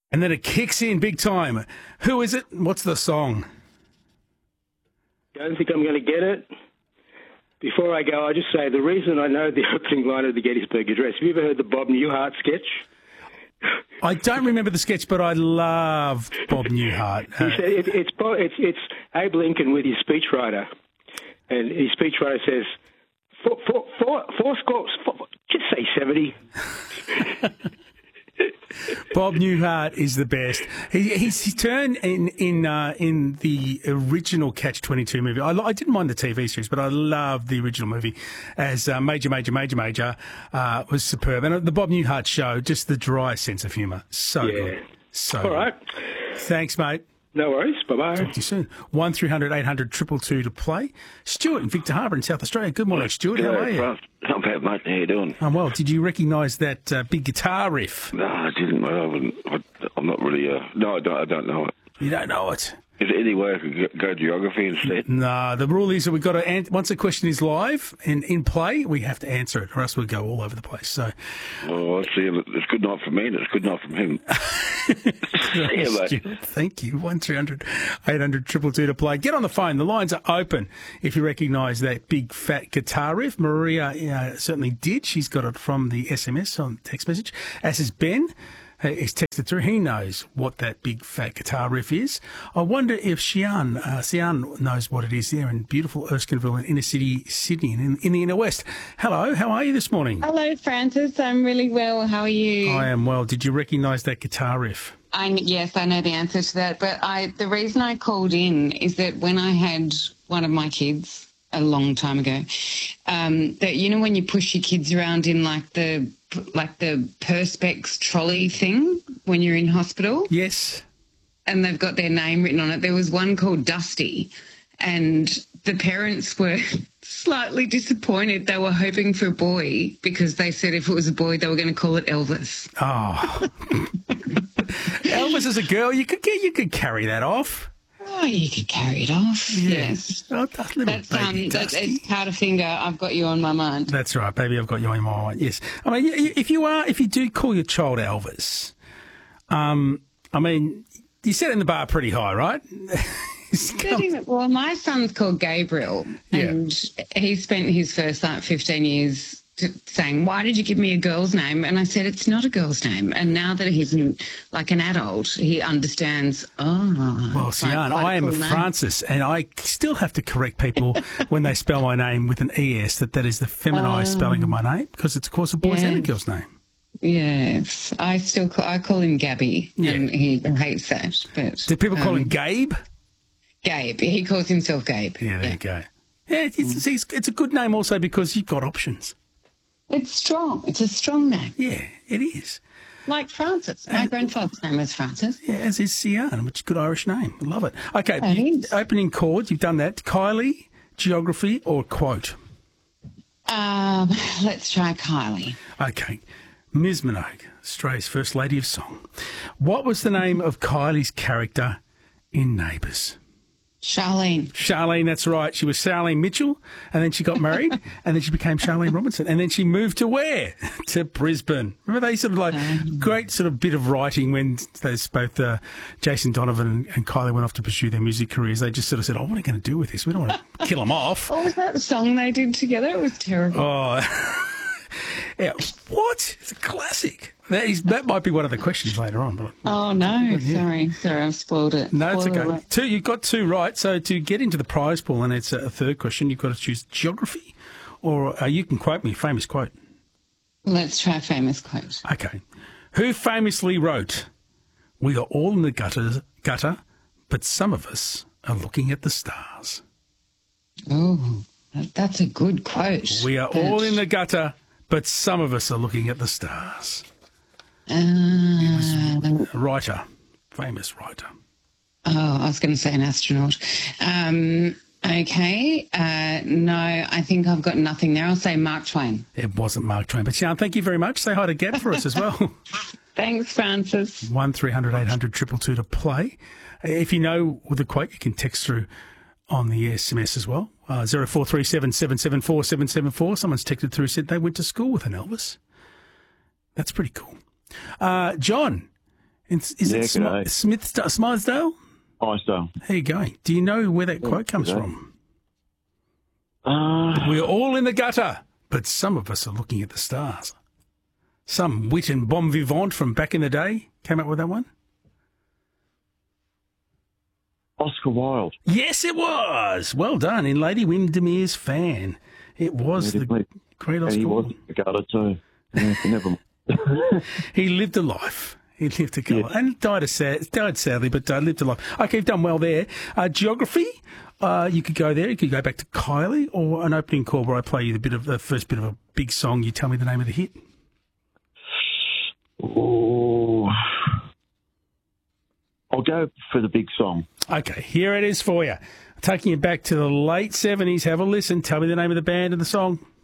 And then it kicks in big time. Who is it? What's the song? Don't think I'm going to get it. Before I go, I'll just say the reason I know the opening line of the Gettysburg Address. Have you ever heard the Bob Newhart sketch? I don't remember the sketch, but I love Bob Newhart. He said it's Abe Lincoln with his speechwriter, and his speechwriter says, four scores, just say 70. Bob Newhart is the best. His turn in the original Catch-22 movie. I didn't mind the TV series, but I loved the original movie as Major was superb. And the Bob Newhart show, just the dry sense of humour. So good. So all right. Thanks, mate. No worries. Bye-bye. Talk to you soon. 1300 800 222 to play. Stuart in Victor Harbour in South Australia. Good morning, Stuart. How are you? Not bad, mate. How you doing? I'm well. Did you recognise that big guitar riff? No, I didn't, mate. I'm not really... No, I don't know it. You don't know it? Is there any way I could go geography instead? No, the rule is that we've got to once a question is live and in play, we have to answer it, or else we'll go all over the place. So, I see. It's good enough for me, and it's good enough from him. See you, mate. Thank you. 1300 800 222 to play. Get on the phone. The lines are open. If you recognise that big fat guitar riff, Maria certainly did. She's got it from the SMS on text message. As is Ben. He's texted through. He knows what that big fat guitar riff is. I wonder if Sian knows what it is there in beautiful Erskineville in inner city Sydney in the inner west. Hello, how are you this morning? Hello, Francis. I'm really well. How are you? I am well. Did you recognise that guitar riff? Yes, I know the answer to that. But the reason I called in is that when I had one of my kids a long time ago, that when you push your kids around in like the Perspex trolley thing when you're in hospital. Yes. And they've got their name written on it. There was one called Dusty, and the parents were slightly disappointed. They were hoping for a boy because they said if it was a boy, they were going to call it Elvis. Oh. Elvis is a girl. You could carry that off. Oh, you could carry it off. Yes. Oh, that's it's Powderfinger. I've got you on my mind. That's right, baby. I've got you on my mind. Yes. I mean, if you do call your child Elvis, I mean, you set in the bar pretty high, right? Well, my son's called Gabriel, and he spent his first 15 years saying, why did you give me a girl's name? And I said, it's not a girl's name. And now that he's an adult, he understands, well, Sian, I am Francis, and I still have to correct people when they spell my name with an ES, that is the feminized spelling of my name, because it's, of course, a boy's and a girl's name. Yes. I call him Gabby, and he hates that. But do people call him Gabe? Gabe. He calls himself Gabe. Yeah, there you go. Yeah, it's a good name also because you've got options. It's strong. It's a strong name. Yeah, it is. Like Francis. My grandfather's name was Francis. Yeah, as is Sian, which is a good Irish name. I love it. Okay, opening chords, you've done that. Kylie, geography or quote? Let's try Kylie. Okay. Ms. Minogue, Australia's First Lady of Song. What was the name of Kylie's character in Neighbours? Charlene. Charlene, that's right. She was Charlene Mitchell, and then she got married, and then she became Charlene Robinson, and then she moved to where? To Brisbane. Remember they sort of great sort of bit of writing when both Jason Donovan and Kylie went off to pursue their music careers. They just sort of said, what are we going to do with this? We don't want to kill them off. What was that song they did together? It was terrible. Oh, yeah. What? It's a classic. That might be one of the questions later on. But, oh, no. Sorry, I've spoiled it. No, it's okay. You've got two right. So to get into the prize pool, and it's a third question, you've got to choose geography, or you can quote me, famous quote. Let's try famous quote. Okay. Who famously wrote, "We are all in the gutter, but some of us are looking at the stars"? Oh, that's a good quote. We are all in the gutter, but some of us are looking at the stars. Writer, famous writer. Oh, I was going to say an astronaut. Okay. No, I think I've got nothing there. I'll say Mark Twain. It wasn't Mark Twain. But, Sian, thank you very much. Say hi to Gab for us as well. Thanks, Francis. 1300 800 222 to play. If you know the quote, you can text through on the SMS as well. 0437 774 774. Someone's texted through, said they went to school with an Elvis. That's pretty cool. John Is it Smythesdale? Isdale. There you go. Do you know where that quote comes from? Uh, We're all in the gutter, but some of us are looking at the stars. Some wit and bon vivant from back in the day came up with that one. Oscar Wilde. Yes, it was. Well done. In Lady Windermere's Fan. It was the great Oscar. And he was a gutter too. Yeah, never mind. He lived a life. He lived a colour. Yeah. And died sadly, but lived a life. Okay, you've done well there. Geography, you could go there. You could go back to Kylie, or an opening call where I play you the first bit of a big song. You tell me the name of the hit. Oh, I'll go for the big song. Okay, here it is for you. Taking you back to the late 70s. Have a listen. Tell me the name of the band and the song.